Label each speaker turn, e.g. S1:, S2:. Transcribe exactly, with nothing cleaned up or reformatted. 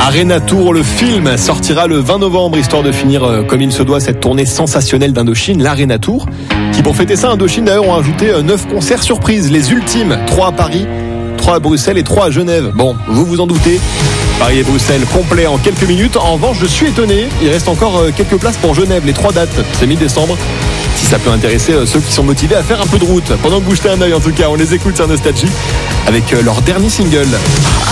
S1: Arena Tour, le film, sortira le vingt novembre, histoire de finir euh, comme il se doit cette tournée sensationnelle d'Indochine, l'Arena Tour, qui pour fêter ça, Indochine d'ailleurs ont ajouté neuf concerts surprises, les ultimes, trois à Paris, trois à Bruxelles et trois à Genève. Bon, vous vous en doutez, Paris et Bruxelles complet en quelques minutes. En revanche, je suis étonné, il reste encore euh, quelques places pour Genève, les trois dates, c'est mi-décembre. Si ça peut intéresser euh, ceux qui sont motivés à faire un peu de route. Pendant que vous jetez un œil, en tout cas, on les écoute sur Nostalgie avec euh, leur dernier single.